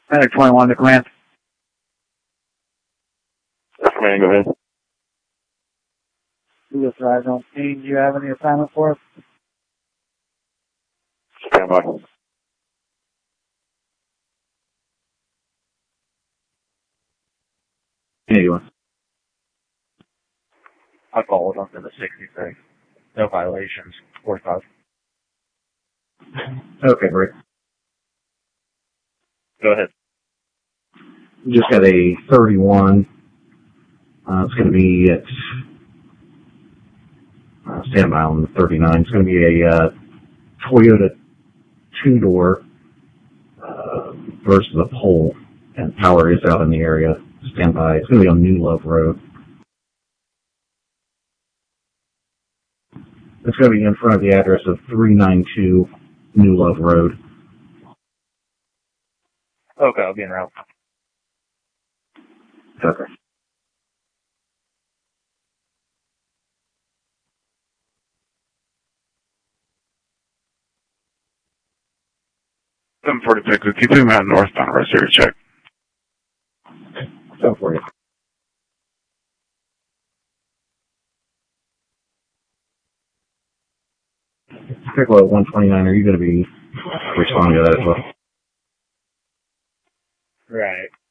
Medic 21 to command. Command, go ahead. Lewis Rise on scene. Do you have any assignment for us? Stand by. Anyone? I followed up to the 63. No violations. 45. Okay, great. Go ahead. Just got a 31. It's going to be at standby on the 39. It's going to be a Toyota two-door versus a pole, and power is out in the area. Standby. It's going to be on New Love Road. It's going to be in front of the address of 392 New Love Road. Okay, I'll be en route. Okay. Seven 46, keep him out northbound, rest of your check. 740. Piccolo 129, are you going to be responding to that as well? Right.